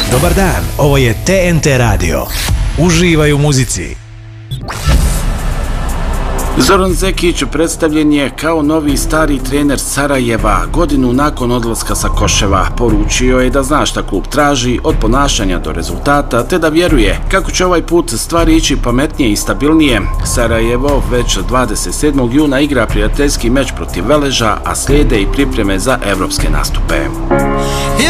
Dobar dan, ovo je TNT Radio. Uživaj u muzici. Zoran Zekić predstavljen je kao novi stari trener Sarajeva godinu nakon odlaska sa Koševa. Poručio je da zna šta klub traži od ponašanja do rezultata, te da vjeruje kako će ovaj put stvari ići pametnije i stabilnije. Sarajevo već 27. juna igra prijateljski meč protiv Veleža, a slijede i pripreme za evropske nastupe.